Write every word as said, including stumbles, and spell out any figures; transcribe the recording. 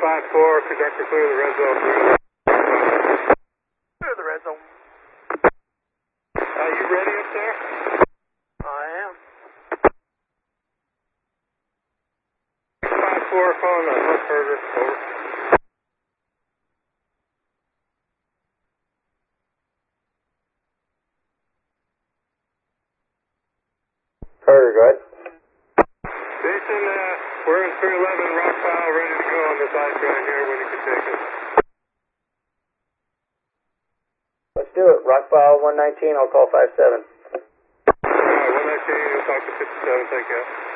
five four, conductor clear the red zone. Clear the red zone. Are you ready up there? I am. five four, calling the Hunt Herder. Over. Herder, go ahead. Jason, uh, we're in three eleven, rock pile, ready to go on this ice right here when you can take us. Let's do it. Rockfile one nineteen, I'll call five seven. Alright, one nineteen, we'll talk to fifty-seven, take care.